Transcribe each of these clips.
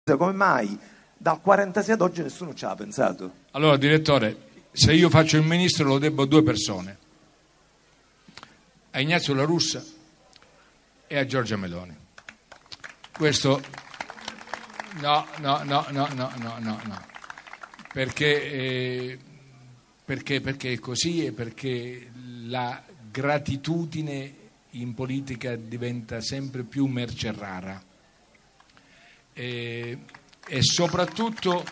come mai dal 46 ad oggi nessuno ci ha pensato? Allora, direttore, se io faccio il ministro lo debbo a due persone, a Ignazio La Russa e a Giorgia Meloni. Questo no, perché è così, e perché la gratitudine in politica diventa sempre più merce rara. E soprattutto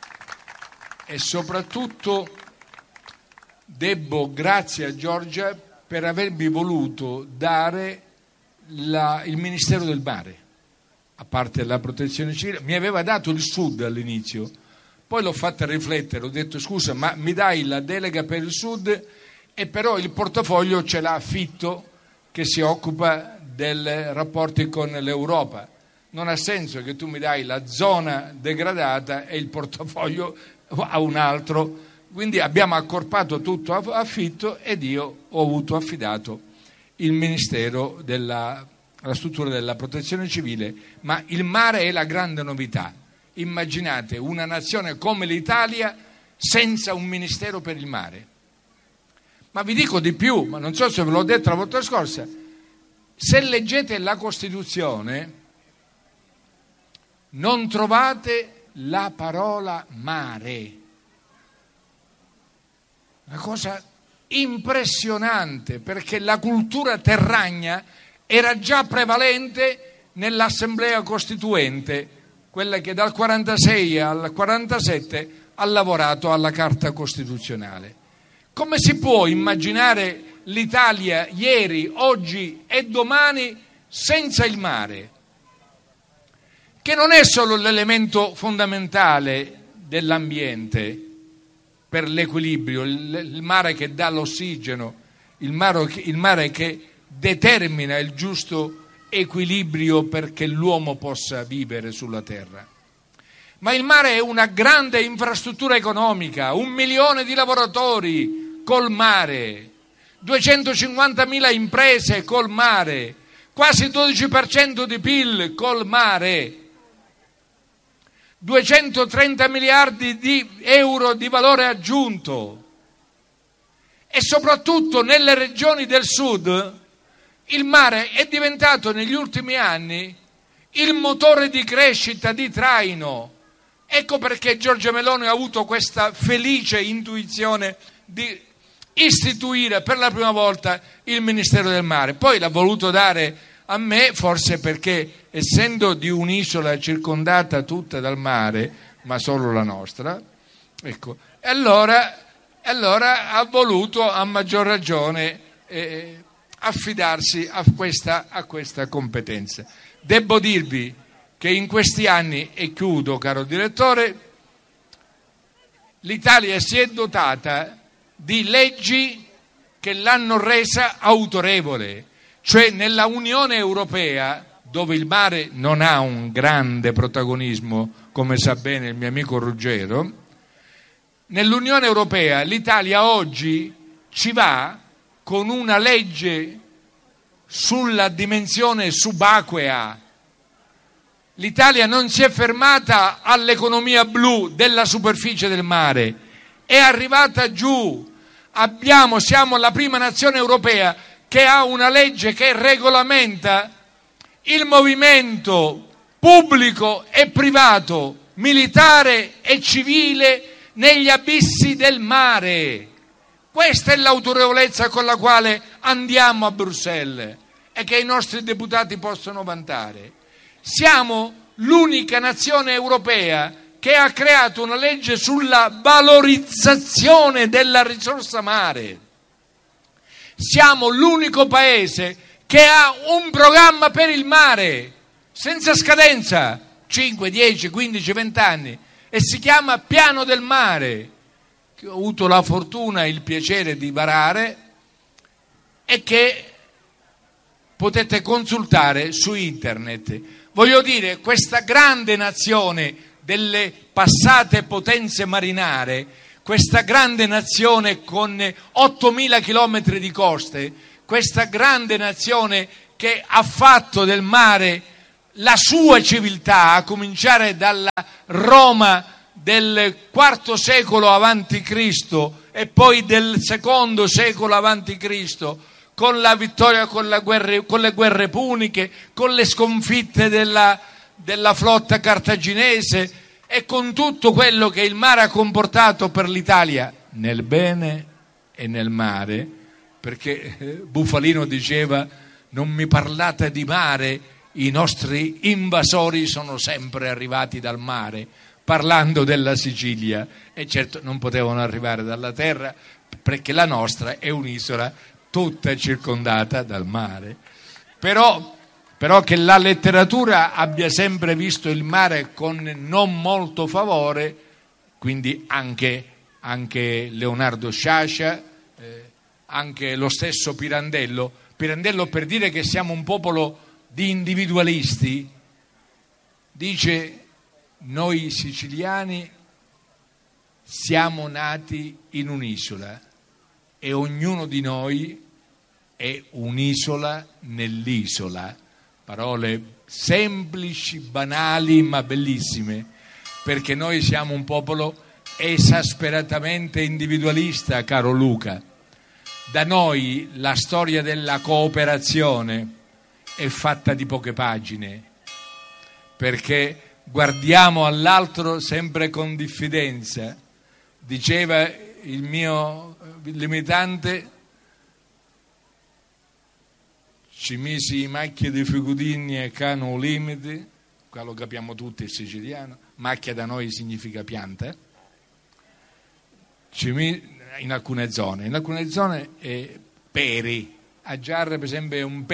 debbo grazie a Giorgia per avermi voluto dare il Ministero del Mare, a parte la protezione civile. Mi aveva dato il Sud all'inizio, poi l'ho fatta riflettere, ho detto scusa, ma mi dai la delega per il Sud e però il portafoglio ce l'ha Fitto, che si occupa dei rapporti con l'Europa. Non ha senso che tu mi dai la zona degradata e il portafoglio a un altro. Quindi abbiamo accorpato tutto a Fitto ed io ho avuto affidato il Ministero la struttura della protezione civile. Ma il mare è la grande novità. Immaginate una nazione come l'Italia senza un Ministero per il mare. Ma vi dico di più, ma non so se ve l'ho detto la volta scorsa, se leggete la Costituzione non trovate la parola mare. Una cosa impressionante, perché la cultura terragna era già prevalente nell'Assemblea Costituente, quella che dal 46 al 47 ha lavorato alla Carta Costituzionale. Come si può immaginare l'Italia ieri, oggi e domani senza il mare? Che non è solo l'elemento fondamentale dell'ambiente per l'equilibrio, il mare che dà l'ossigeno, il mare che determina il giusto equilibrio perché l'uomo possa vivere sulla terra. Ma il mare è una grande infrastruttura economica, 1 milione di lavoratori col mare, 250.000 imprese col mare, quasi il 12% di PIL col mare, 230 miliardi di euro di valore aggiunto. E soprattutto nelle regioni del sud il mare è diventato negli ultimi anni il motore di crescita, di traino. Ecco perché Giorgia Meloni ha avuto questa felice intuizione di istituire per la prima volta il Ministero del Mare. Poi l'ha voluto dare a me, forse perché essendo di un'isola circondata tutta dal mare, ma solo la nostra, ecco, e allora ha voluto a maggior ragione affidarsi a questa competenza. Devo dirvi che in questi anni, e chiudo caro direttore, l'Italia si è dotata di leggi che l'hanno resa autorevole. Cioè nella Unione Europea, dove il mare non ha un grande protagonismo, come sa bene il mio amico Ruggero, nell'Unione Europea l'Italia oggi ci va con una legge sulla dimensione subacquea. L'Italia non si è fermata all'economia blu della superficie del mare, è arrivata giù. Siamo la prima nazione europea che ha una legge che regolamenta il movimento pubblico e privato, militare e civile negli abissi del mare. Questa è l'autorevolezza con la quale andiamo a Bruxelles e che i nostri deputati possono vantare. Siamo l'unica nazione europea che ha creato una legge sulla valorizzazione della risorsa mare. Siamo l'unico paese che ha un programma per il mare senza scadenza, 5, 10, 15, 20 anni, e si chiama Piano del Mare, che ho avuto la fortuna e il piacere di varare e che potete consultare su internet. Voglio dire, questa grande nazione delle passate potenze marinare, questa grande nazione con 8.000 chilometri di coste, questa grande nazione che ha fatto del mare la sua civiltà, a cominciare dalla Roma del IV secolo avanti Cristo e poi del II secolo avanti Cristo, con la vittoria, con le guerre puniche, con le sconfitte della flotta cartaginese e con tutto quello che il mare ha comportato per l'Italia, nel bene e nel male, perché Bufalino diceva: non mi parlate di mare, i nostri invasori sono sempre arrivati dal mare, parlando della Sicilia, e certo non potevano arrivare dalla terra, perché la nostra è un'isola tutta circondata dal mare. Però che la letteratura abbia sempre visto il mare con non molto favore, quindi anche Leonardo Sciascia, anche lo stesso Pirandello, per dire che siamo un popolo di individualisti, dice: noi siciliani siamo nati in un'isola e ognuno di noi è un'isola nell'isola. Parole semplici, banali, ma bellissime, perché noi siamo un popolo esasperatamente individualista, caro Luca. Da noi la storia della cooperazione è fatta di poche pagine, perché guardiamo all'altro sempre con diffidenza. Diceva il mio limitante: ci misi i macchie di Figudini e cano limiti, qua lo capiamo tutti il siciliano, macchia da noi significa pianta, in alcune zone peri, a Giarre per esempio è un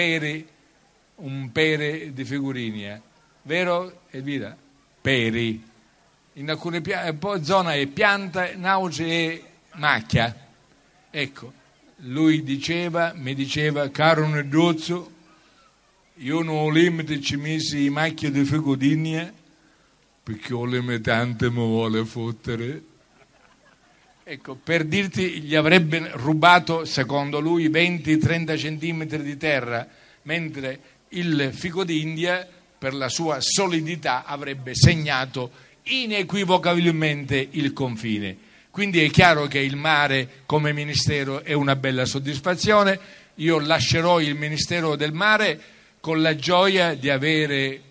pere di Figurini, vero Elvira? Peri. In alcune zone è pianta, nauce e macchia. Ecco, lui mi diceva, caro Nedozzo, io non ho limite, ci misi i macchie di Figurini perché ho limitante mi vuole fottere. Ecco, per dirti, gli avrebbe rubato, secondo lui, 20-30 centimetri di terra, mentre il fico d'India, per la sua solidità, avrebbe segnato inequivocabilmente il confine. Quindi è chiaro che il mare come ministero è una bella soddisfazione. Io lascerò il Ministero del Mare con la gioia di avere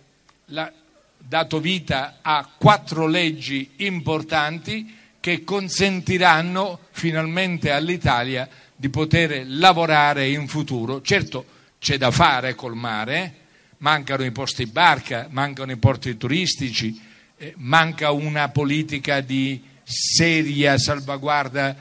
dato vita a 4 leggi importanti che consentiranno finalmente all'Italia di poter lavorare in futuro. Certo, c'è da fare col mare, mancano i posti barca, mancano i porti turistici, manca una politica di seria salvaguardia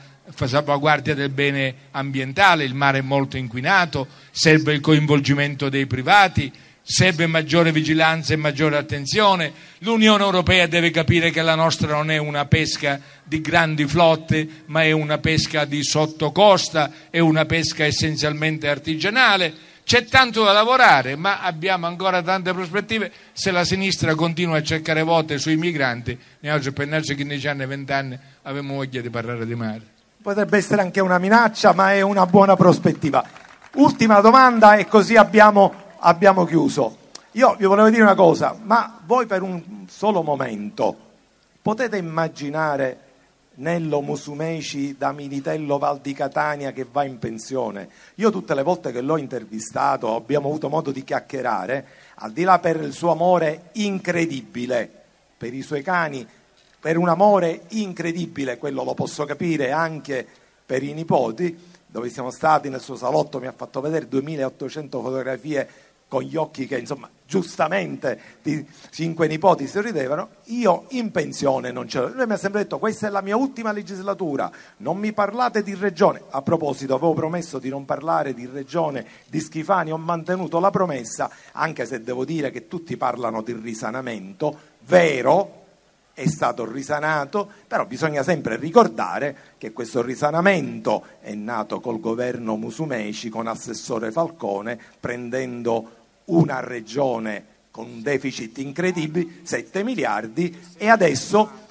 del bene ambientale, il mare è molto inquinato, serve il coinvolgimento dei privati, serve maggiore vigilanza e maggiore attenzione. L'Unione Europea deve capire che la nostra non è una pesca di grandi flotte, ma è una pesca di sottocosta, è una pesca essenzialmente artigianale. C'è tanto da lavorare, ma abbiamo ancora tante prospettive. Se la sinistra continua a cercare volte sui migranti, ne oggi per 15 anni, 20 anni, avremo voglia di parlare di mare. Potrebbe essere anche una minaccia, ma è una buona prospettiva. Ultima domanda e così abbiamo chiuso. Io vi volevo dire una cosa, ma voi per un solo momento potete immaginare Nello Musumeci da Militello Val di Catania che va in pensione? Io tutte le volte che l'ho intervistato, abbiamo avuto modo di chiacchierare, al di là per il suo amore incredibile per i suoi cani, per un amore incredibile, quello lo posso capire anche per i nipoti, dove siamo stati nel suo salotto, mi ha fatto vedere 2800 fotografie con gli occhi che, insomma, giustamente di 5 nipoti sorridevano. Io in pensione non ce l'ho. Lui mi ha sempre detto: questa è la mia ultima legislatura, non mi parlate di regione. A proposito, avevo promesso di non parlare di regione di Schifani, ho mantenuto la promessa, anche se devo dire che tutti parlano di risanamento, vero, è stato risanato, però bisogna sempre ricordare che questo risanamento è nato col governo Musumeci, con assessore Falcone, prendendo una regione con un deficit incredibile, 7 miliardi, e adesso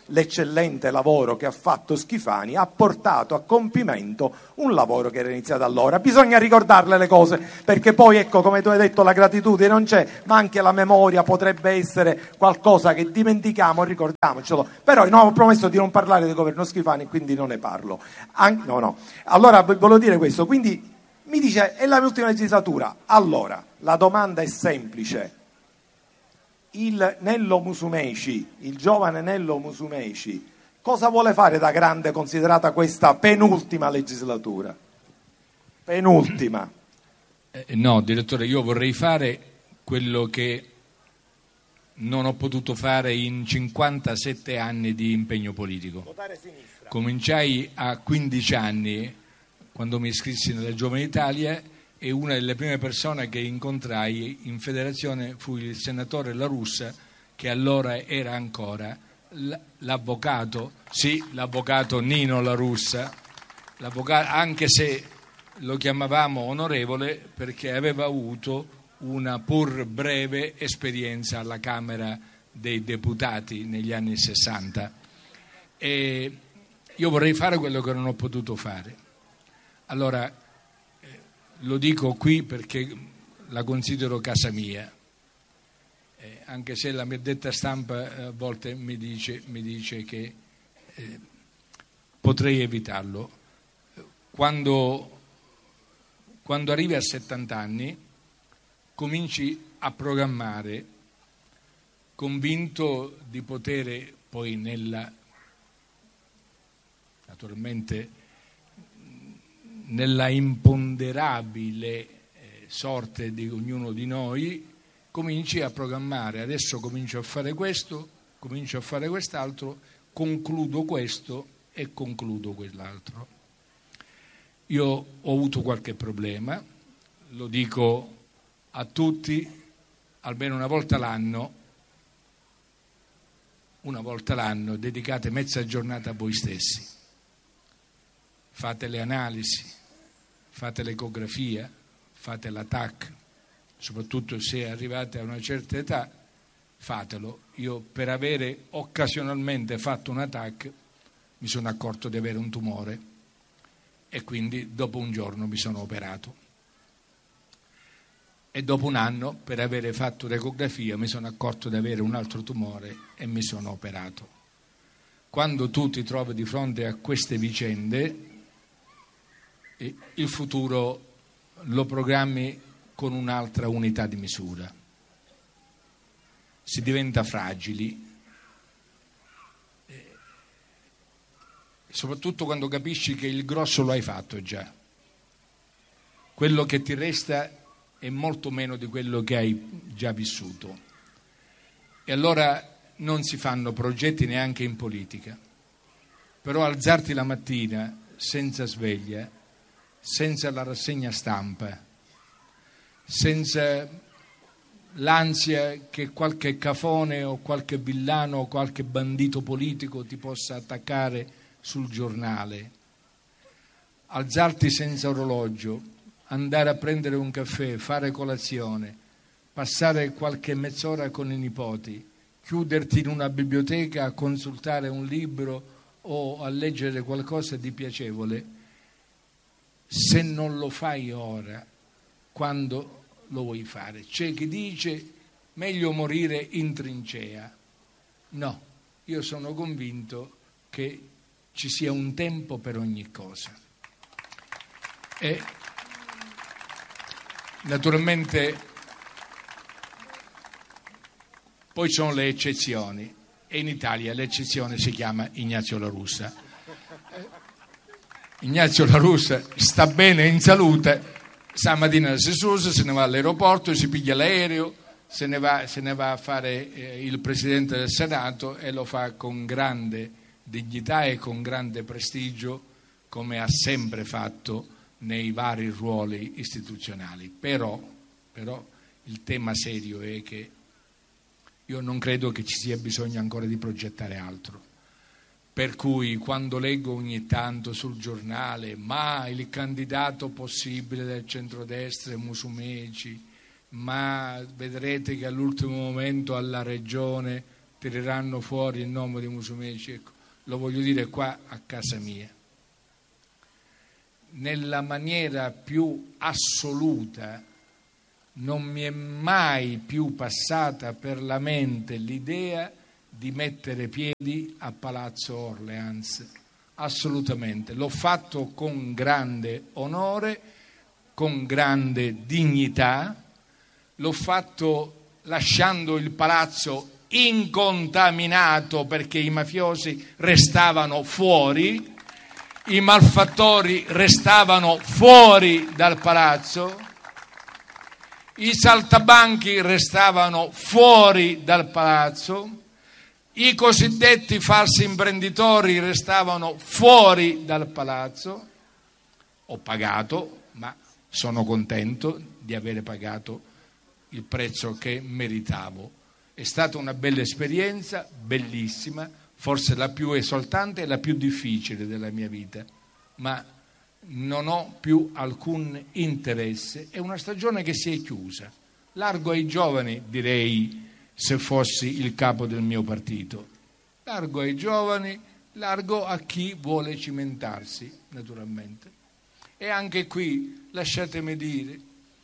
l'eccellente lavoro che ha fatto Schifani, ha portato a compimento un lavoro che era iniziato allora. Bisogna ricordarle le cose, perché poi, ecco, come tu hai detto, la gratitudine non c'è, ma anche la memoria potrebbe essere qualcosa che dimentichiamo, ricordiamocelo. Però no, ho promesso di non parlare del governo Schifani, quindi non ne parlo. No. Allora, volevo dire questo, quindi mi dice, è la mia ultima legislatura. Allora, la domanda è semplice. Il Nello Musumeci, il giovane Nello Musumeci, cosa vuole fare da grande, considerata questa penultima legislatura? Penultima. No, direttore, io vorrei fare quello che non ho potuto fare in 57 anni di impegno politico. Votare sinistra. Cominciai a 15 anni, quando mi iscrissi nella Giovane Italia, e una delle prime persone che incontrai in federazione fu il senatore La Russa, che allora era ancora l'avvocato Nino La Russa, anche se lo chiamavamo onorevole perché aveva avuto una pur breve esperienza alla Camera dei Deputati negli anni 60. E io vorrei fare quello che non ho potuto fare. Allora, lo dico qui perché la considero casa mia, anche se la mia detta stampa a volte mi dice che potrei evitarlo. Quando arrivi a 70 anni cominci a programmare, convinto di poter poi naturalmente nella imponderabile sorte di ognuno di noi, cominci a programmare. Adesso comincio a fare questo, comincio a fare quest'altro, concludo questo e concludo quell'altro. Io ho avuto qualche problema, lo dico a tutti, almeno una volta l'anno dedicate mezza giornata a voi stessi, fate le analisi, fate l'ecografia, fate la TAC, soprattutto se arrivate a una certa età, fatelo. Io, per avere occasionalmente fatto una TAC, mi sono accorto di avere un tumore e quindi dopo un giorno mi sono operato. E dopo un anno, per avere fatto l'ecografia, mi sono accorto di avere un altro tumore e mi sono operato. Quando tu ti trovi di fronte a queste vicende, il futuro lo programmi con un'altra unità di misura. Si diventa fragili, soprattutto quando capisci che il grosso lo hai fatto già. Quello che ti resta è molto meno di quello che hai già vissuto. E allora non si fanno progetti neanche in politica. Però alzarti la mattina senza sveglia, senza la rassegna stampa, senza l'ansia che qualche cafone o qualche villano o qualche bandito politico ti possa attaccare sul giornale, alzarti senza orologio, andare a prendere un caffè, fare colazione, passare qualche mezz'ora con i nipoti, chiuderti in una biblioteca a consultare un libro o a leggere qualcosa di piacevole. Se non lo fai ora, quando lo vuoi fare? C'è chi dice meglio morire in trincea. No, io sono convinto che ci sia un tempo per ogni cosa. E naturalmente poi sono le eccezioni e in Italia l'eccezione si chiama Ignazio La Russa. Ignazio La Russa sta bene in salute, stamattina si susa, se ne va all'aeroporto, si piglia l'aereo, se ne va a fare il Presidente del Senato e lo fa con grande dignità e con grande prestigio, come ha sempre fatto nei vari ruoli istituzionali. Però il tema serio è che io non credo che ci sia bisogno ancora di progettare altro. Per cui quando leggo ogni tanto sul giornale ma il candidato possibile del centrodestra è Musumeci, ma vedrete che all'ultimo momento alla regione tireranno fuori il nome di Musumeci, ecco, lo voglio dire qua a casa mia. Nella maniera più assoluta non mi è mai più passata per la mente l'idea di mettere piedi a Palazzo Orleans, assolutamente. L'ho fatto con grande onore, con grande dignità, l'ho fatto lasciando il palazzo incontaminato perché i mafiosi restavano fuori, i malfattori restavano fuori dal palazzo, i saltabanchi restavano fuori dal palazzo, i cosiddetti falsi imprenditori restavano fuori dal palazzo. Ho pagato, ma sono contento di avere pagato il prezzo che meritavo. È stata una bella esperienza, bellissima, forse la più esaltante e la più difficile della mia vita, ma non ho più alcun interesse. È una stagione che si è chiusa. Largo ai giovani, direi, se fossi il capo del mio partito. Largo ai giovani, largo a chi vuole cimentarsi, naturalmente. E anche qui, lasciatemi dire,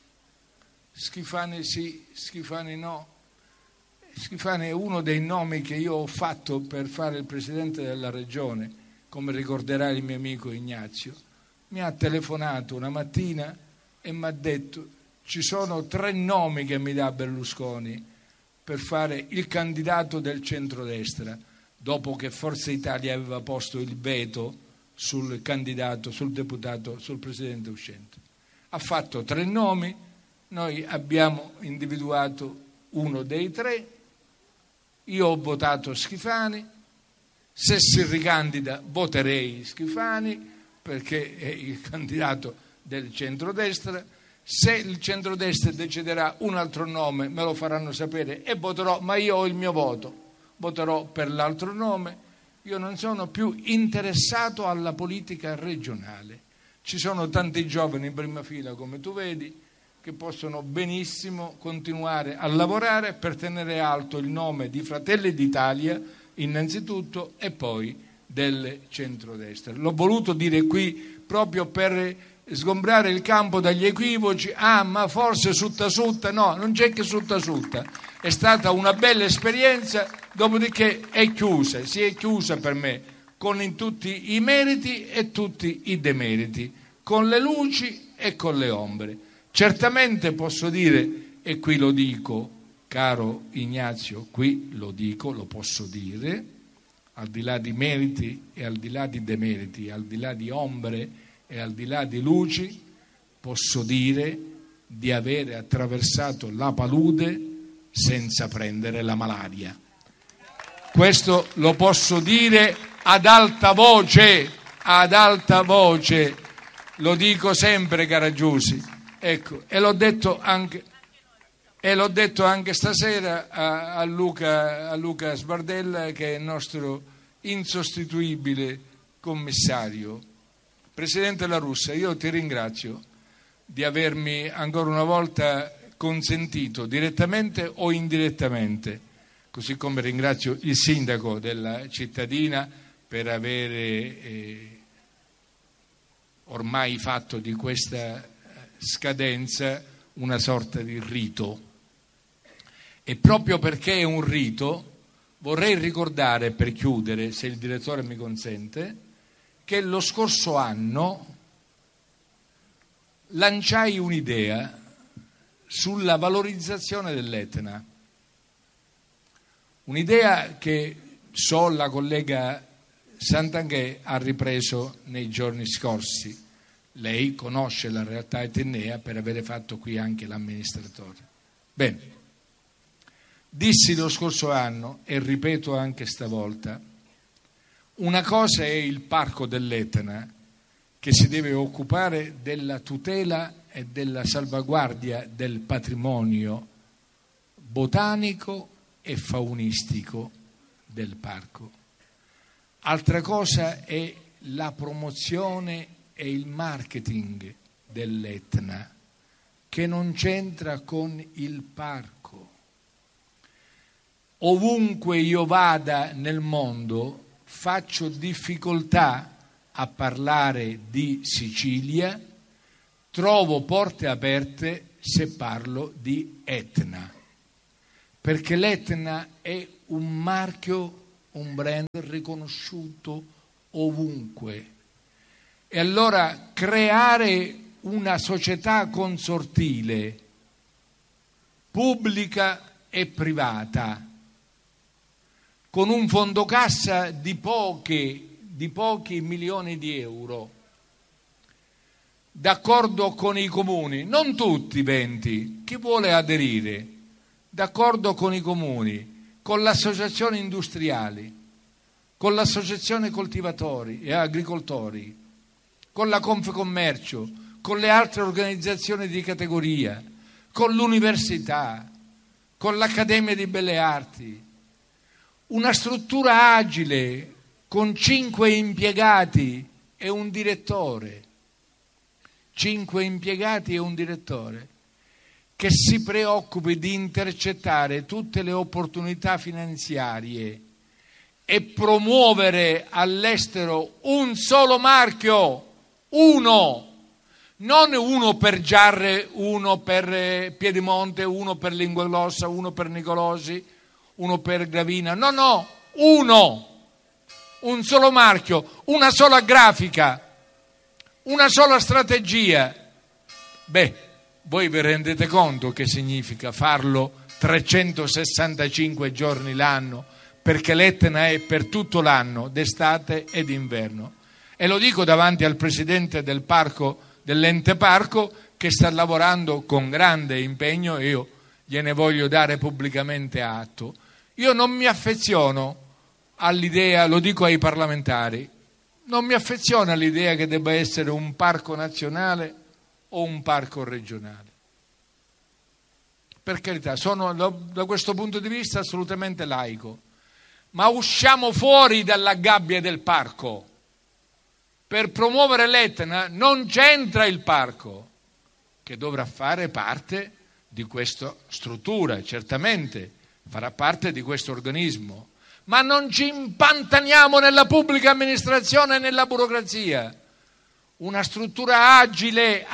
Schifani sì, Schifani no. Schifani è uno dei nomi che io ho fatto per fare il presidente della regione, come ricorderà il mio amico Ignazio. Mi ha telefonato una mattina e mi ha detto: ci sono 3 nomi che mi dà Berlusconi per fare il candidato del centrodestra, dopo che Forza Italia aveva posto il veto sul candidato, sul deputato, sul presidente uscente. Ha fatto 3 nomi, noi abbiamo individuato uno dei 3. Io ho votato Schifani, se si ricandida voterei Schifani perché è il candidato del centrodestra. Se il centrodestra deciderà un altro nome me lo faranno sapere e voterò, ma io ho il mio voto, voterò per l'altro nome. Io non sono più interessato alla politica regionale. Ci sono tanti giovani in prima fila, come tu vedi, che possono benissimo continuare a lavorare per tenere alto il nome di Fratelli d'Italia innanzitutto e poi del centrodestra. L'ho voluto dire qui proprio per sgombrare il campo dagli equivoci. Ma forse sutta sutta. No, non c'è che sutta sutta. È stata una bella esperienza, dopodiché è chiusa, si è chiusa per me con tutti i meriti e tutti i demeriti, con le luci e con le ombre. Certamente posso dire, e qui lo dico, caro Ignazio, qui lo dico, lo posso dire, al di là di meriti e al di là di demeriti, al di là di ombre e al di là di luci, posso dire di avere attraversato la palude senza prendere la malaria. Questo lo posso dire ad alta voce, lo dico sempre, Caragiusi. Ecco, e l'ho detto anche stasera a Luca Sbardella, che è il nostro insostituibile commissario. Presidente La Russa, io ti ringrazio di avermi ancora una volta consentito, direttamente o indirettamente, così come ringrazio il sindaco della cittadina per avere ormai fatto di questa scadenza una sorta di rito. E proprio perché è un rito vorrei ricordare, per chiudere, se il direttore mi consente, che lo scorso anno lanciai un'idea sulla valorizzazione dell'Etna, un'idea che so la collega Santanchè ha ripreso nei giorni scorsi. Lei conosce la realtà etnea per avere fatto qui anche l'amministratore. Bene, dissi lo scorso anno e ripeto anche stavolta, una cosa è il parco dell'Etna, che si deve occupare della tutela e della salvaguardia del patrimonio botanico e faunistico del parco. Altra cosa è la promozione e il marketing dell'Etna, che non c'entra con il parco. ovunque io vada nel mondo faccio difficoltà a parlare di Sicilia, trovo porte aperte se parlo di Etna, perché l'Etna è un marchio, un brand riconosciuto ovunque. E allora creare una società consortile pubblica e privata con un fondo cassa di pochi milioni di euro, d'accordo con i comuni, non tutti 20, chi vuole aderire, d'accordo con i comuni, con le associazioni industriali, con l'associazione coltivatori e agricoltori, con la Confcommercio, con le altre organizzazioni di categoria, con l'università, con l'Accademia di Belle Arti, una struttura agile con 5 impiegati e un direttore, 5 impiegati e un direttore, che si preoccupi di intercettare tutte le opportunità finanziarie e promuovere all'estero un solo marchio, uno, non uno per Giarre, uno per Piedimonte, uno per Linguaglossa, uno per Nicolosi, uno per Gravina, no, uno, un solo marchio, una sola grafica, una sola strategia. Beh, voi vi rendete conto che significa farlo 365 giorni l'anno, perché l'Etna è per tutto l'anno, d'estate ed inverno. E lo dico davanti al presidente del parco, dell'ente parco, che sta lavorando con grande impegno e io gliene voglio dare pubblicamente atto. Io non mi affeziono all'idea, lo dico ai parlamentari, non mi affeziono all'idea che debba essere un parco nazionale o un parco regionale. Per carità, sono da questo punto di vista assolutamente laico, ma usciamo fuori dalla gabbia del parco. Per promuovere l'Etna non c'entra il parco, che dovrà fare parte di questa struttura, certamente farà parte di questo organismo, ma non ci impantaniamo nella pubblica amministrazione e nella burocrazia. Una struttura agile,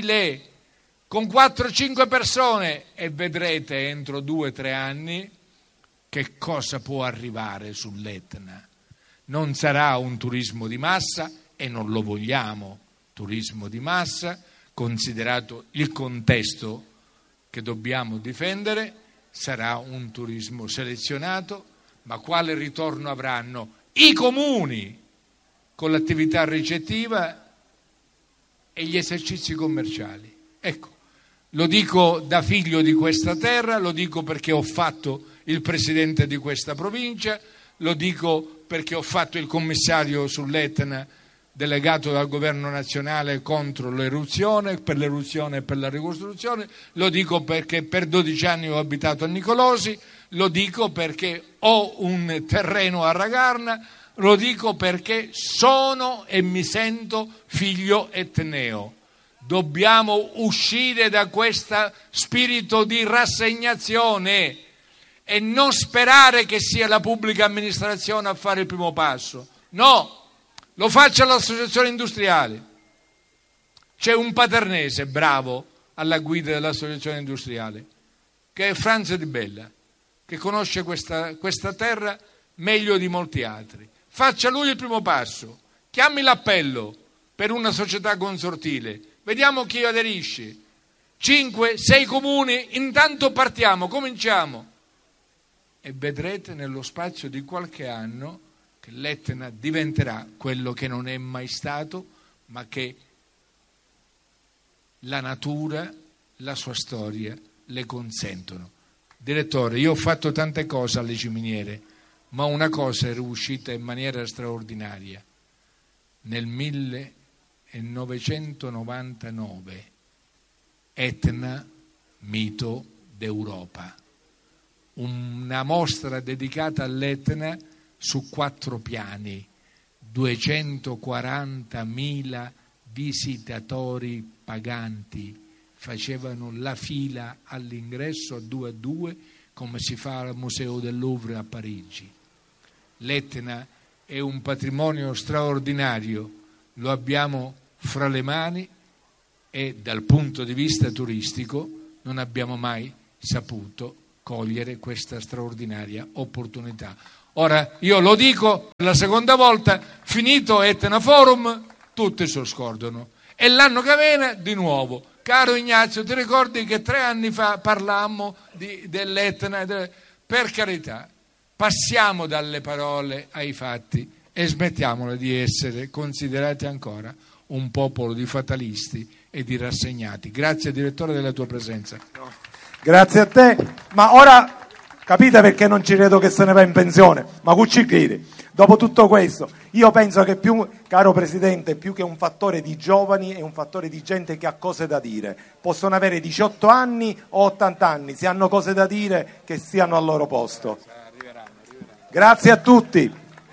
con 4-5 persone, e vedrete entro 2-3 anni che cosa può arrivare sull'Etna. Non sarà un turismo di massa, e non lo vogliamo, turismo di massa, considerato il contesto che dobbiamo difendere, sarà un turismo selezionato, ma quale ritorno avranno i comuni con l'attività ricettiva e gli esercizi commerciali? Ecco, lo dico da figlio di questa terra, lo dico perché ho fatto il presidente di questa provincia, lo dico perché ho fatto il commissario sull'Etna delegato dal governo nazionale contro l'eruzione, per l'eruzione e per la ricostruzione, lo dico perché per 12 anni ho abitato a Nicolosi, lo dico perché ho un terreno a Ragarna, lo dico perché sono e mi sento figlio etneo. Dobbiamo uscire da questo spirito di rassegnazione e non sperare che sia la pubblica amministrazione a fare il primo passo. No! Lo faccia l'associazione industriale. C'è un paternese bravo alla guida dell'associazione industriale, che è Franz Di Bella, che conosce questa terra meglio di molti altri. Faccia lui il primo passo, chiami l'appello per una società consortile, vediamo chi aderisce. 5-6 comuni, intanto partiamo, cominciamo. E vedrete nello spazio di qualche anno che l'Etna diventerà quello che non è mai stato, ma che la natura, la sua storia le consentono. Direttore, io ho fatto tante cose alle ciminiere, ma una cosa è riuscita in maniera straordinaria. Nel 1999, Etna, mito d'Europa. Una mostra dedicata all'Etna su 4 piani, 240.000 visitatori paganti facevano la fila all'ingresso a 2 come si fa al Museo del Louvre a Parigi. L'Etna è un patrimonio straordinario, lo abbiamo fra le mani e dal punto di vista turistico non abbiamo mai saputo cogliere questa straordinaria opportunità. Ora, io lo dico per la seconda volta, finito Etna Forum, tutti se lo scordano. E l'anno che viene, di nuovo. Caro Ignazio, ti ricordi che 3 anni fa parlammo dell'Etna? Per carità, passiamo dalle parole ai fatti e smettiamola di essere considerati ancora un popolo di fatalisti e di rassegnati. Grazie direttore della tua presenza. Grazie a te, ma ora capite perché non ci credo che se ne va in pensione, ma chi ci crede? Dopo tutto questo, io penso che caro Presidente, più che un fattore di giovani è un fattore di gente che ha cose da dire. Possono avere 18 anni o 80 anni, se hanno cose da dire che stiano al loro posto. Grazie a tutti.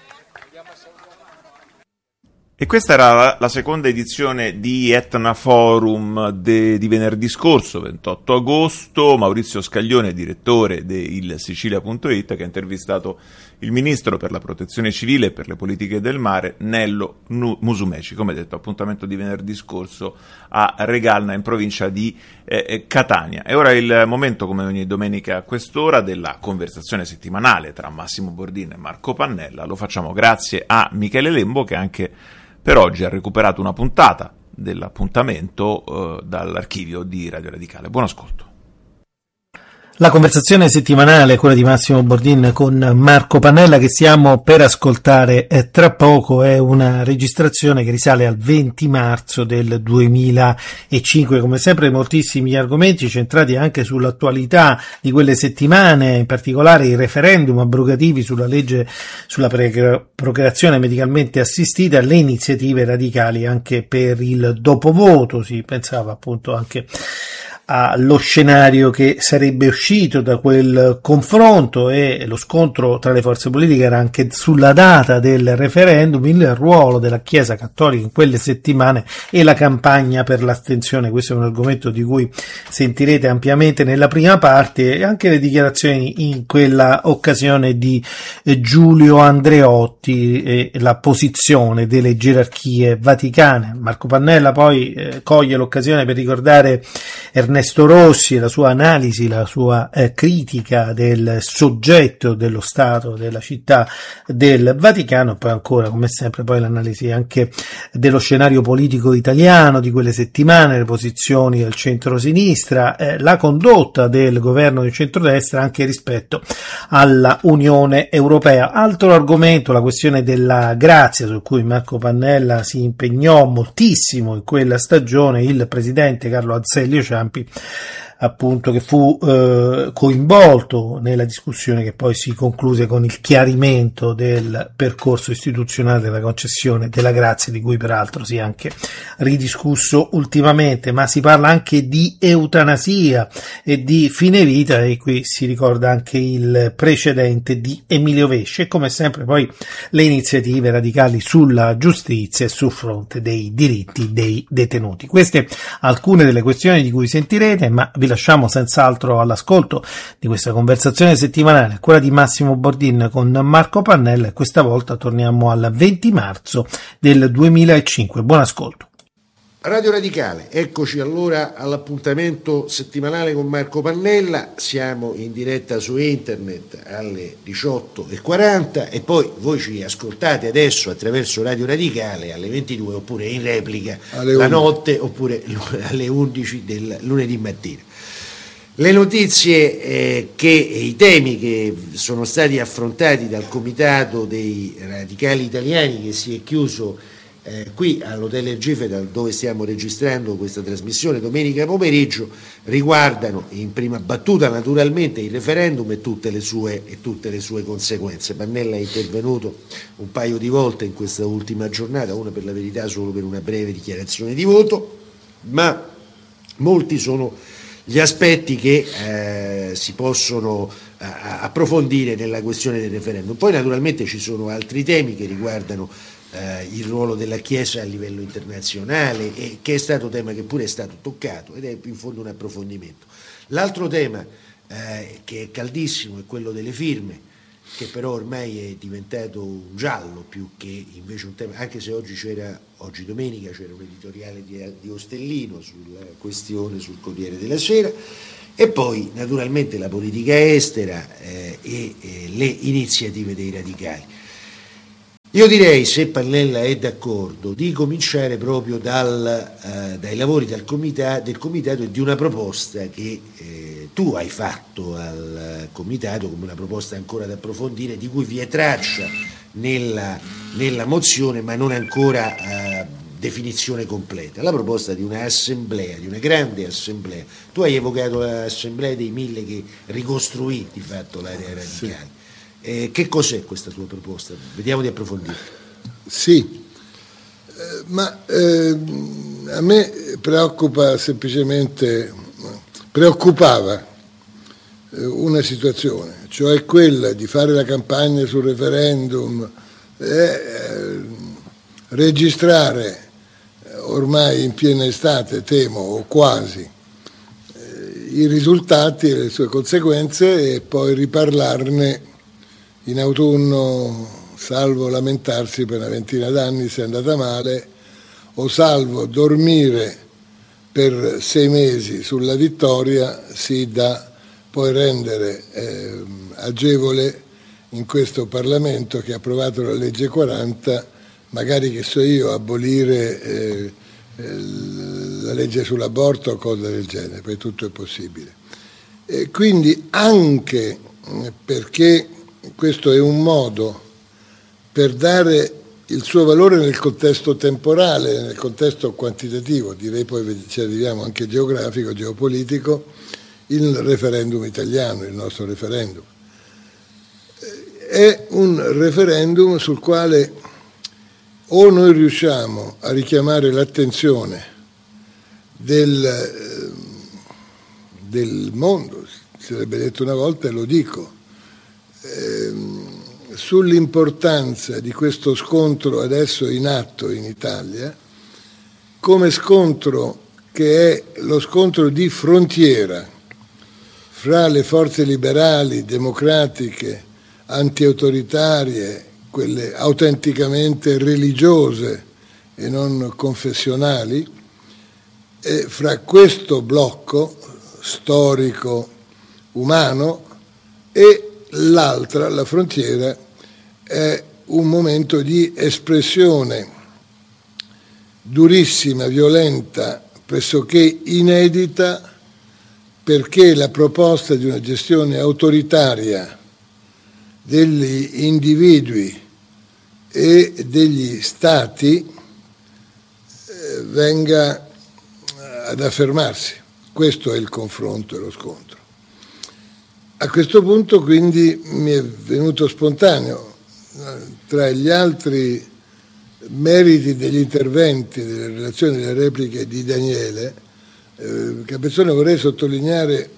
E questa era la seconda edizione di Etna Forum di venerdì scorso, 28 agosto. Maurizio Scaglione, direttore di Sicilia.it, che ha intervistato il ministro per la protezione civile e per le politiche del mare, Nello Musumeci. Come detto, appuntamento di venerdì scorso a Regalna, in provincia di Catania. E ora è il momento, come ogni domenica a quest'ora, della conversazione settimanale tra Massimo Bordin e Marco Pannella. Lo facciamo grazie a Michele Lembo, che anche per oggi ha recuperato una puntata dell'appuntamento dall'archivio di Radio Radicale. Buon ascolto. La conversazione settimanale, quella di Massimo Bordin con Marco Pannella, che stiamo per ascoltare tra poco, è una registrazione che risale al 20 marzo del 2005. Come sempre moltissimi argomenti centrati anche sull'attualità di quelle settimane, in particolare i referendum abrogativi sulla legge sulla procreazione medicalmente assistita, le iniziative radicali anche per il dopovoto. Si pensava appunto anche allo scenario che sarebbe uscito da quel confronto, e lo scontro tra le forze politiche era anche sulla data del referendum, il ruolo della Chiesa Cattolica in quelle settimane e la campagna per l'astensione. Questo è un argomento di cui sentirete ampiamente nella prima parte, e anche le dichiarazioni in quella occasione di Giulio Andreotti e la posizione delle gerarchie vaticane. Marco Pannella poi coglie l'occasione per ricordare Ernesto Rossi, la sua analisi, la sua critica del soggetto dello Stato, della città del Vaticano, poi ancora, come sempre, poi l'analisi anche dello scenario politico italiano di quelle settimane, le posizioni del centro-sinistra, la condotta del governo di centrodestra anche rispetto alla Unione Europea. Altro argomento, la questione della grazia, su cui Marco Pannella si impegnò moltissimo in quella stagione. Il presidente Carlo Azeglio Ciampi, appunto, che fu coinvolto nella discussione che poi si concluse con il chiarimento del percorso istituzionale della concessione della grazia, di cui peraltro si è anche ridiscusso ultimamente. Ma si parla anche di eutanasia e di fine vita, e qui si ricorda anche il precedente di Emilio Vesce, e come sempre poi le iniziative radicali sulla giustizia e sul fronte dei diritti dei detenuti. Queste alcune delle questioni di cui sentirete, ma vi lasciamo senz'altro all'ascolto di questa conversazione settimanale, quella di Massimo Bordin con Marco Pannella, e questa volta torniamo al 20 marzo del 2005. Buon ascolto. Radio Radicale, eccoci allora all'appuntamento settimanale con Marco Pannella. Siamo in diretta su internet alle 18:40 e poi voi ci ascoltate adesso attraverso Radio Radicale alle 22 oppure in replica la notte oppure alle 11 del lunedì mattina. Le notizie i temi che sono stati affrontati dal Comitato dei Radicali Italiani, che si è chiuso qui all'Hotel Ergifeta, dove stiamo registrando questa trasmissione domenica pomeriggio, riguardano in prima battuta naturalmente il referendum e tutte le sue conseguenze. Pannella è intervenuto un paio di volte in questa ultima giornata, una per la verità solo per una breve dichiarazione di voto, ma molti sono gli aspetti che si possono approfondire nella questione del referendum. Poi naturalmente ci sono altri temi che riguardano il ruolo della Chiesa a livello internazionale, e che è stato tema che pure è stato toccato ed è in fondo un approfondimento. L'altro tema che è caldissimo, è quello delle firme, che però ormai è diventato un giallo più che invece un tema, anche se oggi domenica c'era un editoriale di Ostellino sulla questione sul Corriere della Sera, e poi naturalmente la politica estera e le iniziative dei radicali. Io direi, se Pannella è d'accordo, di cominciare proprio dai lavori del comitato e di una proposta che tu hai fatto al comitato come una proposta ancora da approfondire, di cui vi è traccia nella mozione ma non ancora definizione completa, la proposta di una assemblea, di una grande assemblea. Tu hai evocato l'assemblea dei 1000 che ricostruì di fatto l'area radicale. Sì. Che cos'è questa tua proposta? Vediamo di approfondire. Sì, ma a me preoccupava una situazione, cioè quella di fare la campagna sul referendum, registrare ormai in piena estate, temo, o quasi, i risultati e le sue conseguenze, e poi riparlarne in autunno, salvo lamentarsi per una ventina d'anni se è andata male, o salvo dormire per 6 mesi sulla vittoria, sì da poi rendere agevole in questo Parlamento che ha approvato la legge 40, magari, che so io, abolire la legge sull'aborto o cose del genere, poi tutto è possibile. Quindi, anche perché questo è un modo per dare il suo valore nel contesto temporale, nel contesto quantitativo, direi poi ci arriviamo anche geografico, geopolitico, il referendum italiano, il nostro referendum. È un referendum sul quale o noi riusciamo a richiamare l'attenzione del mondo, si sarebbe detto una volta e lo dico, sull'importanza di questo scontro adesso in atto in Italia, come scontro che è lo scontro di frontiera fra le forze liberali, democratiche, antiautoritarie, quelle autenticamente religiose e non confessionali, e fra questo blocco storico umano e l'altra, la frontiera, è un momento di espressione durissima, violenta, pressoché inedita, perché la proposta di una gestione autoritaria degli individui e degli stati venga ad affermarsi. Questo è il confronto e lo scontro. A questo punto quindi mi è venuto spontaneo, tra gli altri meriti degli interventi, delle relazioni, delle repliche di Daniele Capezzone, vorrei sottolineare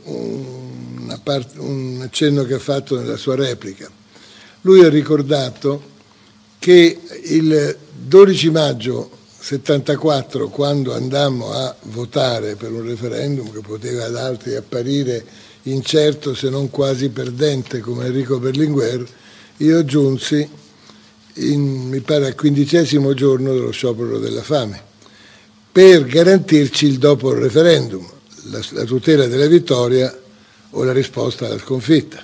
un accenno che ha fatto nella sua replica. Lui ha ricordato che il 12 maggio 74, quando andammo a votare per un referendum che poteva ad altri apparire incerto se non quasi perdente come Enrico Berlinguer, io giunsi mi pare al 15° giorno dello sciopero della fame per garantirci il dopo il referendum, la tutela della vittoria o la risposta alla sconfitta.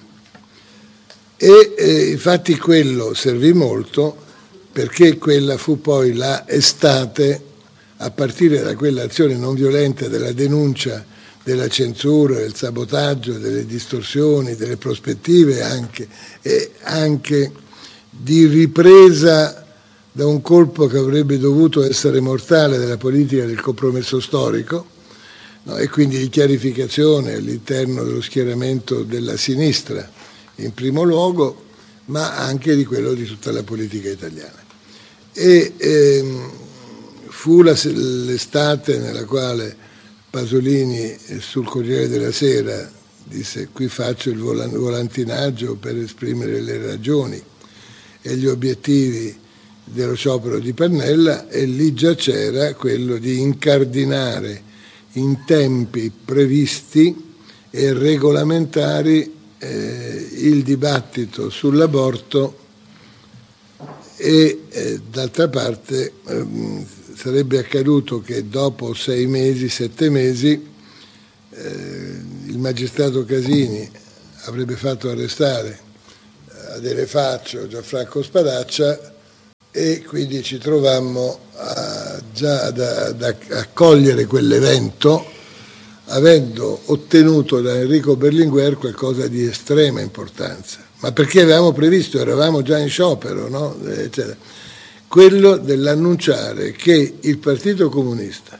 E infatti quello servì molto, perché quella fu poi la estate, a partire da quell'azione non violenta della denuncia della censura, del sabotaggio, delle distorsioni, delle prospettive anche, e anche di ripresa da un colpo che avrebbe dovuto essere mortale della politica del compromesso storico, no? E quindi di chiarificazione all'interno dello schieramento della sinistra in primo luogo, ma anche di quello di tutta la politica italiana. E fu l'estate nella quale Pasolini sul Corriere della Sera disse: qui faccio il volantinaggio per esprimere le ragioni e gli obiettivi dello sciopero di Pannella, e lì già c'era quello di incardinare in tempi previsti e regolamentari il dibattito sull'aborto e d'altra parte sarebbe accaduto che dopo 6 mesi, 7 mesi il magistrato Casini avrebbe fatto arrestare Adele Faccio, Gianfranco Spadaccia, e quindi ci trovammo già ad accogliere quell'evento avendo ottenuto da Enrico Berlinguer qualcosa di estrema importanza, ma perché avevamo previsto, eravamo già in sciopero, no? Quello dell'annunciare che il Partito Comunista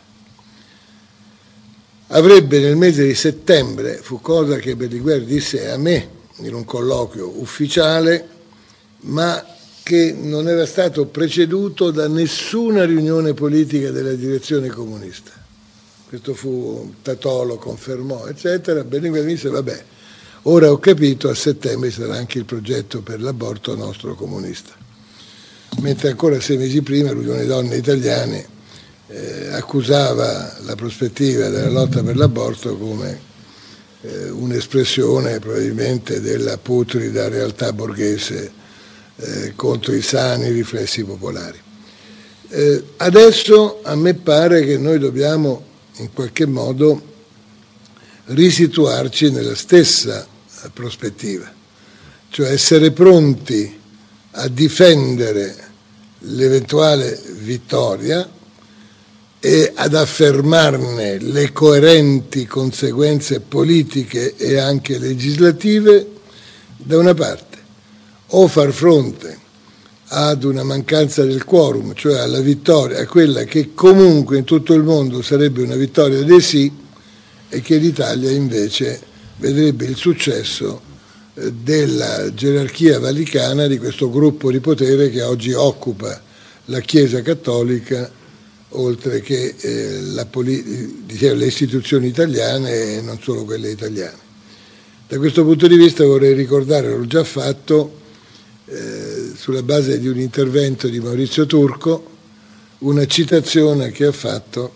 avrebbe nel mese di settembre, fu cosa che Berlinguer disse a me in un colloquio ufficiale, ma che non era stato preceduto da nessuna riunione politica della direzione comunista. Questo fu, Tatò lo confermò, eccetera. Berlinguer mi disse, vabbè, ora ho capito, a settembre sarà anche il progetto per l'aborto nostro comunista. Mentre ancora 6 mesi prima l'Unione Donne Italiane accusava la prospettiva della lotta per l'aborto come un'espressione probabilmente della putrida realtà borghese contro i sani riflessi popolari. Adesso a me pare che noi dobbiamo in qualche modo risituarci nella stessa prospettiva, cioè essere pronti a difendere l'eventuale vittoria e ad affermarne le coerenti conseguenze politiche e anche legislative da una parte, o far fronte ad una mancanza del quorum, cioè alla vittoria, a quella che comunque in tutto il mondo sarebbe una vittoria dei sì e che l'Italia invece vedrebbe il successo della gerarchia vaticana, di questo gruppo di potere che oggi occupa la Chiesa Cattolica, oltre che le istituzioni italiane e non solo quelle italiane. Da questo punto di vista vorrei ricordare, l'ho già fatto, sulla base di un intervento di Maurizio Turco, una citazione che ha fatto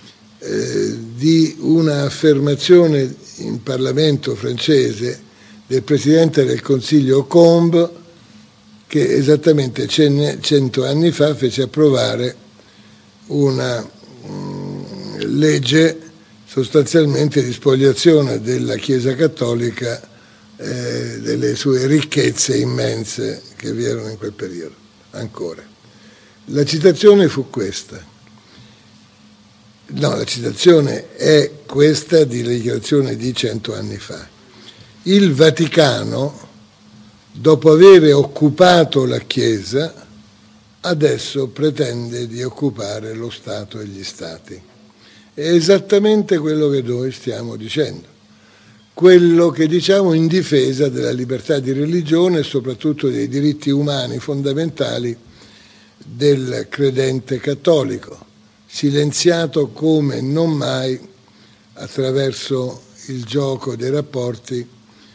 di una affermazione in Parlamento francese del Presidente del Consiglio Combes, che esattamente 100 anni fa fece approvare una legge sostanzialmente di spoliazione della Chiesa Cattolica delle sue ricchezze immense che vi erano in quel periodo ancora. La citazione fu questa. No, la citazione è questa di la dichiarazione di 100 anni fa. Il Vaticano, dopo aver occupato la Chiesa, adesso pretende di occupare lo Stato e gli Stati. È esattamente quello che noi stiamo dicendo. Quello che diciamo in difesa della libertà di religione e soprattutto dei diritti umani fondamentali del credente cattolico, silenziato come non mai attraverso il gioco dei rapporti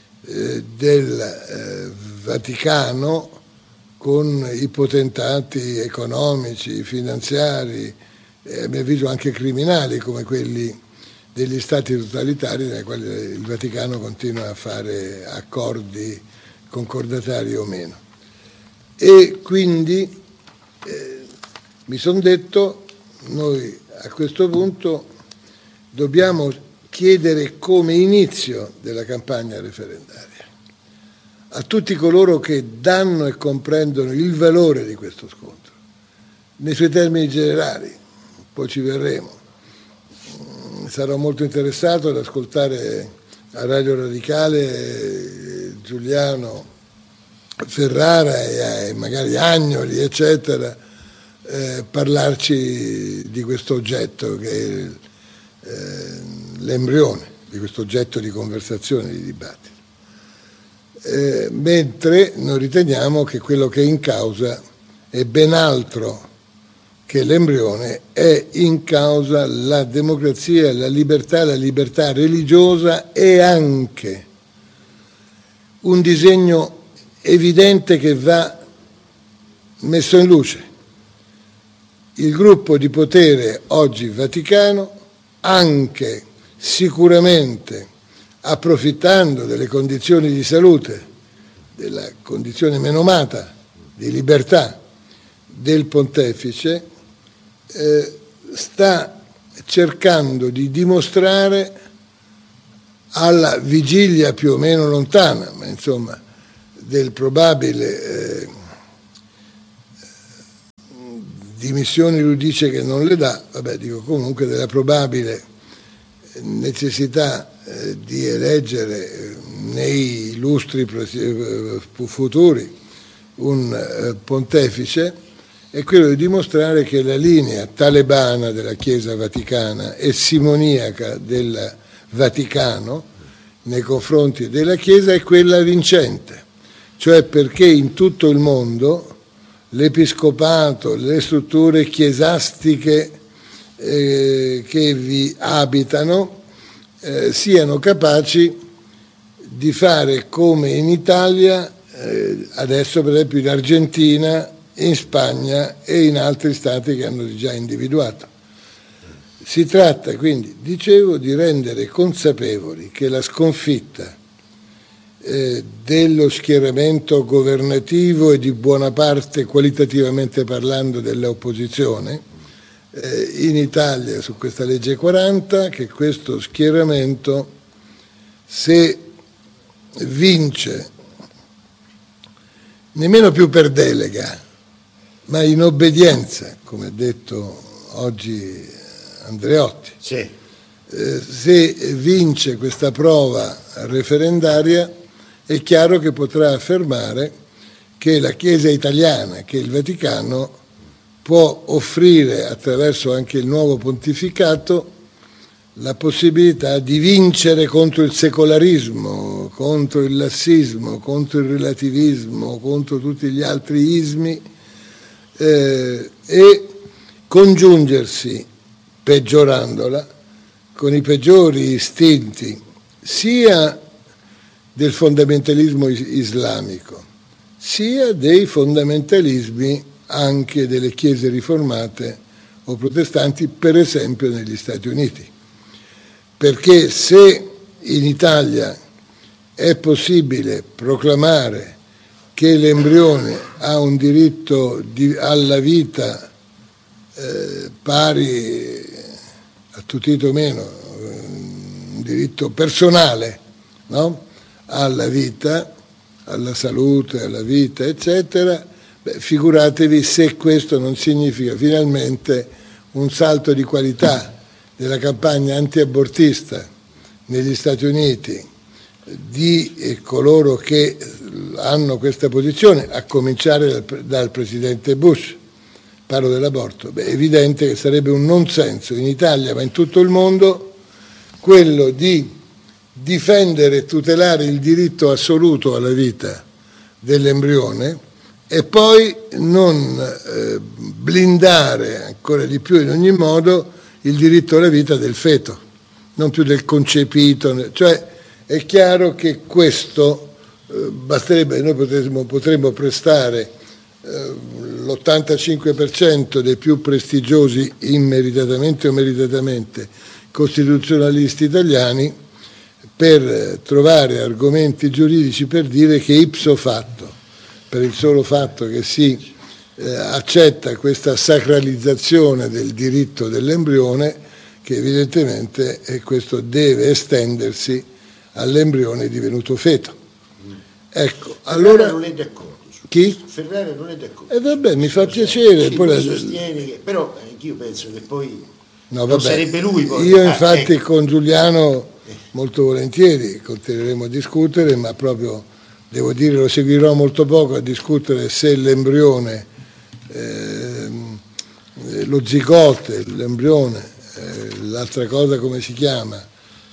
del Vaticano con i potentati economici, finanziari e a mio avviso anche criminali come quelli degli stati totalitari nei quali il Vaticano continua a fare accordi concordatari o meno. E quindi mi sono detto, noi a questo punto dobbiamo chiedere come inizio della campagna referendaria a tutti coloro che danno e comprendono il valore di questo scontro, nei suoi termini generali, poi ci verremo. Sarò molto interessato ad ascoltare a Radio Radicale Giuliano Ferrara e magari Agnoli, eccetera, parlarci di questo oggetto che è l'embrione di questo oggetto di conversazione, di dibattito. Mentre noi riteniamo che quello che è in causa è ben altro che l'embrione, è in causa la democrazia, la libertà religiosa e anche un disegno evidente che va messo in luce. Il gruppo di potere oggi Vaticano, anche sicuramente approfittando delle condizioni di salute, della condizione menomata di libertà del pontefice, sta cercando di dimostrare alla vigilia più o meno lontana, ma insomma del probabile dimissioni lui dice che non le dà, comunque della probabile necessità di eleggere nei lustri futuri un pontefice, è quello di dimostrare che la linea talebana della Chiesa Vaticana e simoniaca del Vaticano nei confronti della Chiesa è quella vincente, cioè perché in tutto il mondo l'episcopato, le strutture chiesastiche che vi abitano siano capaci di fare come in Italia, adesso per esempio in Argentina, in Spagna e in altri stati che hanno già individuato. Si tratta quindi, dicevo, di rendere consapevoli che la sconfitta dello schieramento governativo e di buona parte, qualitativamente parlando, dell'opposizione in Italia su questa legge 40, che questo schieramento, se vince nemmeno più per delega, ma in obbedienza, come ha detto oggi Andreotti, Sì. Se vince questa prova referendaria, è chiaro che potrà affermare che la Chiesa italiana, che il Vaticano, può offrire, attraverso anche il nuovo pontificato, la possibilità di vincere contro il secolarismo, contro il lassismo, contro il relativismo, contro tutti gli altri ismi, e congiungersi, peggiorandola, con i peggiori istinti sia del fondamentalismo islamico, sia dei fondamentalismi anche delle chiese riformate o protestanti, per esempio negli Stati Uniti. Perché se in Italia è possibile proclamare che l'embrione ha un diritto alla vita pari a tutito o meno, un diritto personale, no? Alla vita, alla salute, alla vita, eccetera, figuratevi se questo non significa finalmente un salto di qualità della campagna antiabortista negli Stati Uniti di coloro che hanno questa posizione, a cominciare dal presidente Bush. Parlo dell'aborto. È evidente che sarebbe un non senso in Italia, ma in tutto il mondo, quello di difendere e tutelare il diritto assoluto alla vita dell'embrione e poi non blindare ancora di più in ogni modo il diritto alla vita del feto, non più del concepito. Cioè è chiaro che questo basterebbe, noi potremmo prestare l'85% dei più prestigiosi, immeritatamente o meritatamente, costituzionalisti italiani per trovare argomenti giuridici per dire che ipso facto, per il solo fatto che si accetta questa sacralizzazione del diritto dell'embrione, che evidentemente questo deve estendersi all'embrione divenuto feto. Ecco, allora non è d'accordo. Chi? Ferrara non è d'accordo. Vabbè, mi fa piacere. Sì, poi sostiene che, però anch'io penso che poi no, non sarebbe lui. Poi. Io infatti con Giuliano molto volentieri continueremo a discutere, ma proprio devo dire lo seguirò molto poco a discutere se l'embrione, lo zigote, l'embrione, l'altra cosa come si chiama?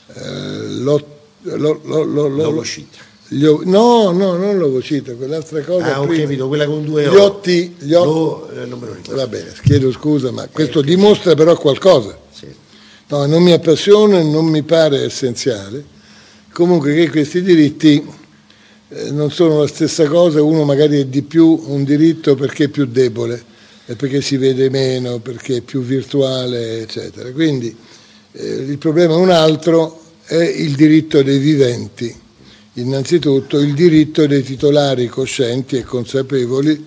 L'ovocita. No, non l'ovocita, quell'altra cosa. Ho capito, quella con due occhi. non me lo ricordo. Va bene, chiedo scusa, ma questo dimostra però qualcosa. Sì. No, non mi appassiona e non mi pare essenziale. Comunque che questi diritti non sono la stessa cosa, uno magari è di più un diritto perché è più debole, e perché si vede meno, perché è più virtuale, eccetera. Quindi il problema è un altro, è il diritto dei viventi, innanzitutto il diritto dei titolari coscienti e consapevoli,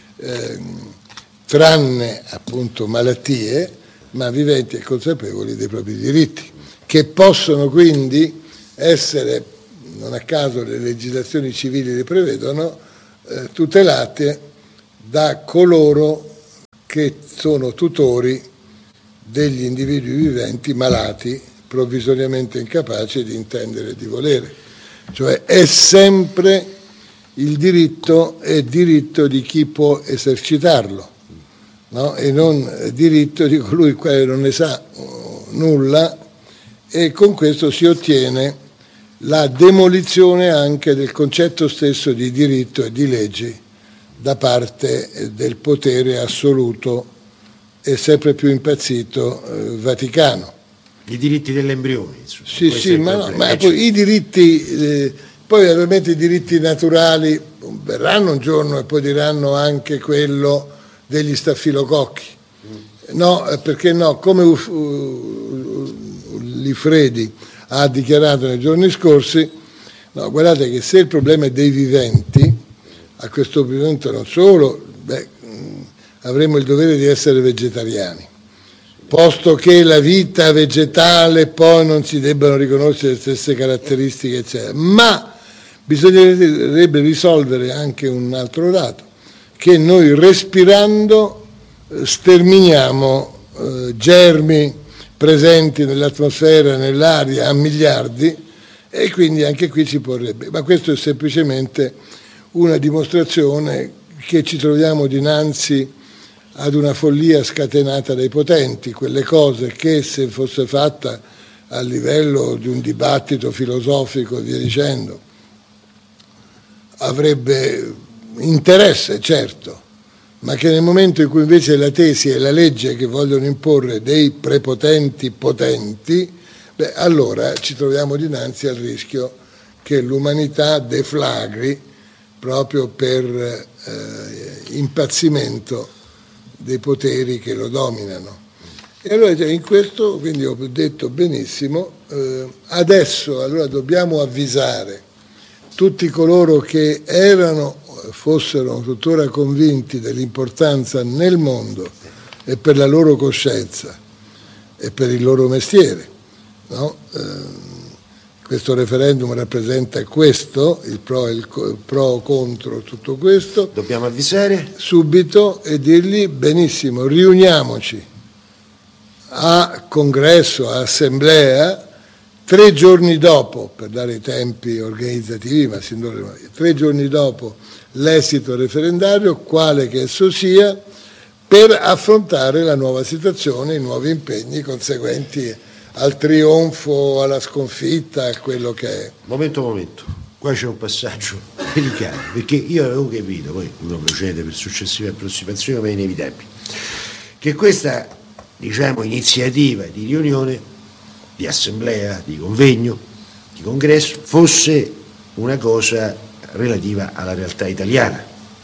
tranne appunto malattie, ma viventi e consapevoli dei propri diritti, che possono quindi essere, non a caso le legislazioni civili le prevedono, tutelate da coloro che sono tutori degli individui viventi malati, provvisoriamente incapaci di intendere e di volere. Cioè è sempre il diritto, è diritto di chi può esercitarlo, no? E non diritto di colui il quale non ne sa nulla, e con questo si ottiene la demolizione anche del concetto stesso di diritto e di leggi da parte del potere assoluto e sempre più impazzito Vaticano. I diritti dell'embrione, insomma. Sì, ma poi i diritti, poi ovviamente i diritti naturali verranno un giorno e poi diranno anche quello degli staffilococchi. No, perché no, come Lifredi ha dichiarato nei giorni scorsi, no, guardate che se il problema è dei viventi, a questo punto non solo, avremo il dovere di essere vegetariani, posto che la vita vegetale poi non si debbano riconoscere le stesse caratteristiche, eccetera. Ma bisognerebbe risolvere anche un altro dato, che noi respirando sterminiamo germi presenti nell'atmosfera, nell'aria a miliardi, e quindi anche qui si porrebbe. Ma questo è semplicemente una dimostrazione che ci troviamo dinanzi ad una follia scatenata dai potenti, quelle cose che se fosse fatta a livello di un dibattito filosofico e via dicendo avrebbe interesse, certo, ma che nel momento in cui invece la tesi e la legge che vogliono imporre dei prepotenti potenti, allora ci troviamo dinanzi al rischio che l'umanità deflagri proprio per impazzimento dei poteri che lo dominano. E allora in questo, quindi ho detto benissimo, adesso allora dobbiamo avvisare tutti coloro che fossero tuttora convinti dell'importanza nel mondo e per la loro coscienza e per il loro mestiere, no? Questo referendum rappresenta questo, il pro o contro tutto questo. Dobbiamo avvisare subito e dirgli benissimo, riuniamoci a congresso, a assemblea, 3 giorni dopo, per dare i tempi organizzativi, ma 3 giorni dopo l'esito referendario, quale che esso sia, per affrontare la nuova situazione, i nuovi impegni conseguenti al trionfo, alla sconfitta, a quello che è. Momento, qua c'è un passaggio delicato, perché io avevo capito, poi uno procede per successive approssimazioni, ma è inevitabile, che questa, diciamo, iniziativa di riunione, di assemblea, di convegno, di congresso, fosse una cosa relativa alla realtà italiana.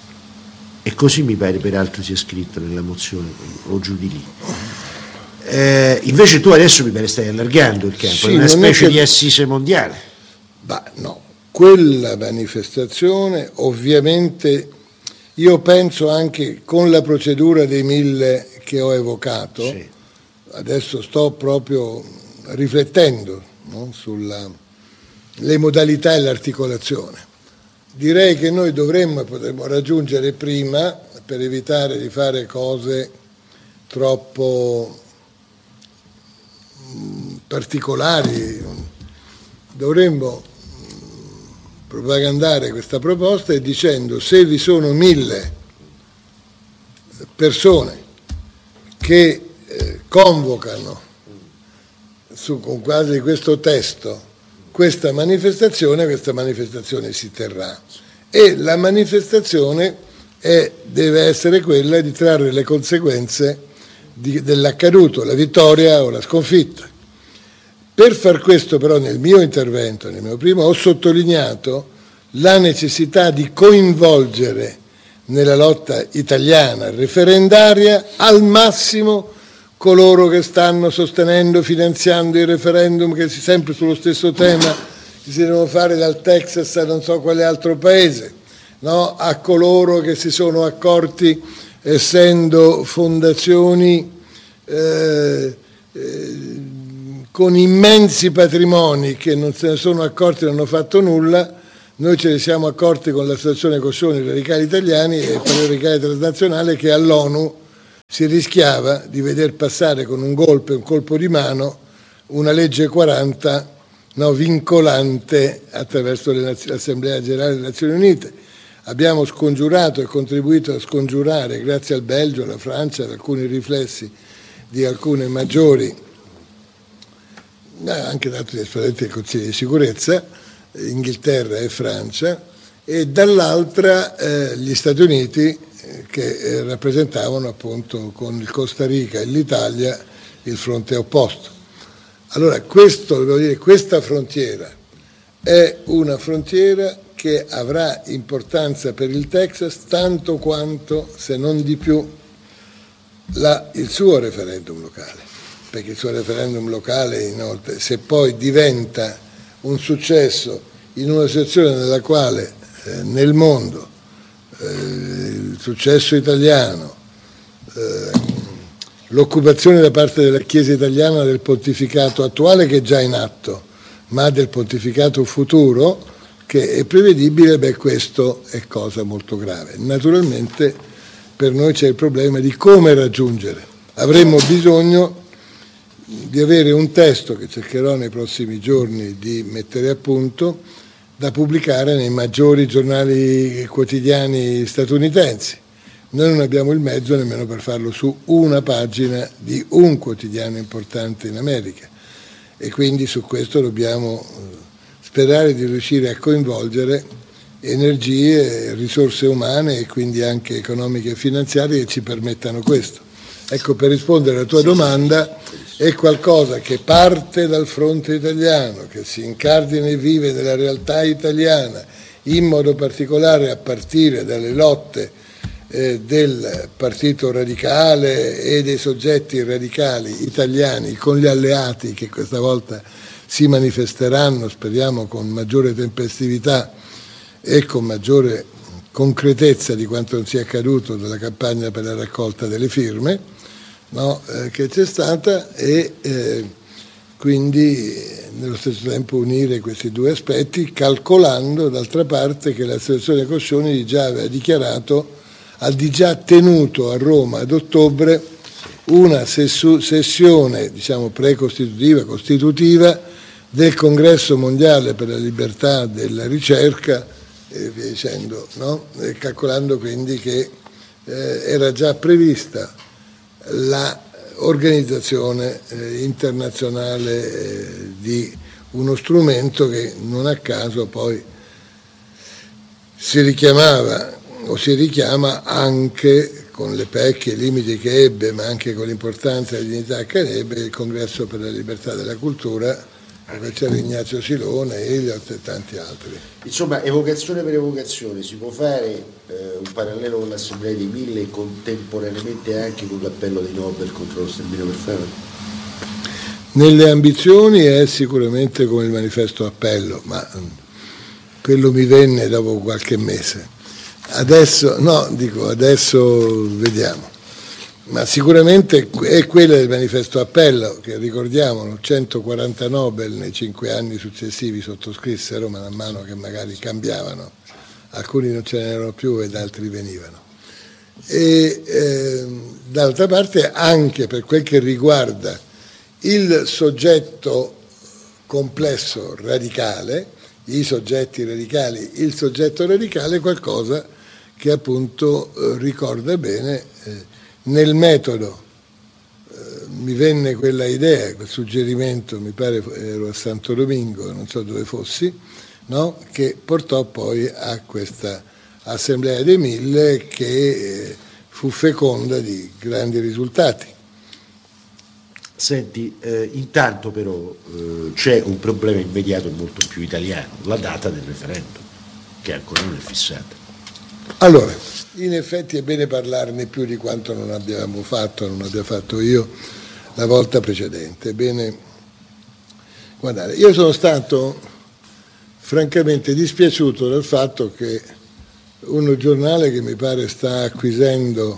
E così mi pare peraltro sia scritto nella mozione o giù di lì. Invece tu adesso mi pare stai allargando il campo, sì, è una specie di assise mondiale. No, quella manifestazione ovviamente, io penso anche con la procedura dei 1000 che ho evocato, sì. Adesso sto proprio riflettendo, no, sulle modalità e l'articolazione. Direi che noi dovremmo e potremmo raggiungere prima, per evitare di fare cose troppo particolari, dovremmo propagandare questa proposta e dicendo: se vi sono 1000 persone che convocano con quasi questo testo questa manifestazione si terrà, e la manifestazione deve essere quella di trarre le conseguenze dell'accaduto, la vittoria o la sconfitta. Per far questo però nel mio intervento, nel mio primo, ho sottolineato la necessità di coinvolgere nella lotta italiana referendaria al massimo coloro che stanno sostenendo, finanziando i referendum che sempre sullo stesso tema che si devono fare dal Texas a non so quale altro paese, no? A coloro che si sono accorti, essendo fondazioni con immensi patrimoni, che non se ne sono accorti e non hanno fatto nulla. Noi ce ne siamo accorti con l'associazione Coscioni Radicali Italiani e Partito Radicale Transnazionale, che all'ONU si rischiava di veder passare con un colpo di mano, una legge 40 vincolante attraverso l'Assemblea Generale delle Nazioni Unite. Abbiamo scongiurato e contribuito a scongiurare, grazie al Belgio, alla Francia, ad alcuni riflessi di alcune maggiori, anche da altri esponenti del Consiglio di sicurezza, Inghilterra e Francia, e dall'altra gli Stati Uniti, che rappresentavano appunto con il Costa Rica e l'Italia il fronte opposto. Allora questa frontiera è una frontiera che avrà importanza per il Texas tanto quanto, se non di più, il suo referendum locale, perché il suo referendum locale, inoltre, se poi diventa un successo in una situazione nella quale nel mondo il successo italiano, l'occupazione da parte della Chiesa italiana del pontificato attuale, che è già in atto, ma del pontificato futuro che è prevedibile, questo è cosa molto grave. Naturalmente per noi c'è il problema di come raggiungere. Avremmo bisogno di avere un testo che cercherò nei prossimi giorni di mettere a punto, da pubblicare nei maggiori giornali quotidiani statunitensi. Noi non abbiamo il mezzo nemmeno per farlo su una pagina di un quotidiano importante in America, e quindi su questo dobbiamo sperare di riuscire a coinvolgere energie, risorse umane e quindi anche economiche e finanziarie che ci permettano questo. Ecco, per rispondere alla tua domanda, è qualcosa che parte dal fronte italiano, che si incardina e vive nella realtà italiana, in modo particolare a partire dalle lotte del Partito Radicale e dei soggetti radicali italiani con gli alleati, che questa volta si manifesteranno, speriamo, con maggiore tempestività e con maggiore concretezza di quanto non sia accaduto nella campagna per la raccolta delle firme, che c'è stata, e quindi nello stesso tempo unire questi due aspetti, calcolando d'altra parte che l'associazione Coscioni già aveva dichiarato, ha già tenuto a Roma ad ottobre una sessione, diciamo, precostitutiva, costitutiva del Congresso Mondiale per la Libertà della Ricerca, e via dicendo, e calcolando quindi che era già prevista l'organizzazione internazionale di uno strumento che non a caso poi si richiamava o si richiama anche, con le pecche e i limiti che ebbe, ma anche con l'importanza e la dignità che ebbe, il Congresso per la Libertà della Cultura, dove c'era Ignazio Silone, Eliot e tanti altri. Insomma, evocazione per evocazione, si può fare un parallelo con l'Assemblea dei Mille e contemporaneamente anche con l'appello dei Nobel contro lo sterminio per fame? Nelle ambizioni è sicuramente come il manifesto appello, ma quello mi venne dopo qualche mese. Adesso vediamo. Ma sicuramente è quella del manifesto appello, che ricordiamolo, 140 Nobel nei 5 anni successivi sottoscrissero, man mano che magari cambiavano, alcuni non ce n'erano più ed altri venivano. E d'altra parte, anche per quel che riguarda il soggetto complesso radicale, i soggetti radicali, il soggetto radicale è qualcosa che appunto ricorda bene nel metodo. Mi venne quella idea, quel suggerimento, mi pare ero a Santo Domingo, non so dove fossi, che portò poi a questa Assemblea dei Mille, che fu feconda di grandi risultati. Senti, intanto però c'è un problema immediato e molto più italiano, la data del referendum, che ancora non è fissata. Allora, in effetti è bene parlarne più di quanto non abbia fatto io la volta precedente. Ebbene, guardate, io sono stato francamente dispiaciuto dal fatto che un giornale che mi pare sta acquisendo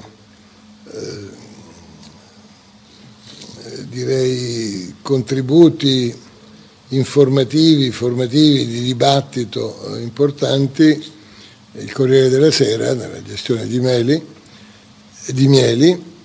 direi contributi informativi, formativi, di dibattito importanti, il Corriere della Sera, nella gestione di Mieli,